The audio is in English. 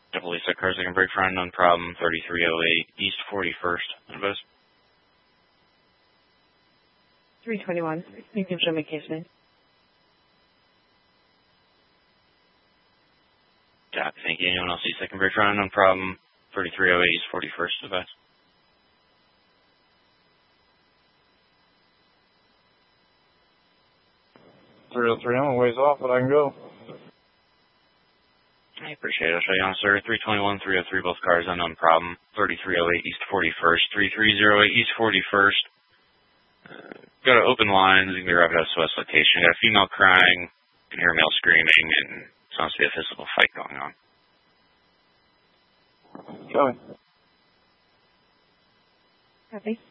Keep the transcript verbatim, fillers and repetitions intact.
Double Lisa cars I can break for unknown problem, thirty-three oh eight East forty-first. Advice. three twenty-one. You can show me case name. Copy. Thank you. Anyone else see second break for unknown problem, thirty-three oh eight East forty-first. Advice. three oh three, I'm a ways off, but I can go. I appreciate it. I'll show you on, sir. three twenty-one, three oh three, both cars, unknown problem. thirty-three oh eight East forty-first, thirty-three oh eight East forty-first. Uh, got an open lines. You can be arrived at S O S location. Got a female crying. You can hear a male screaming, and sounds to be a physical fight going on. Coming. Copy.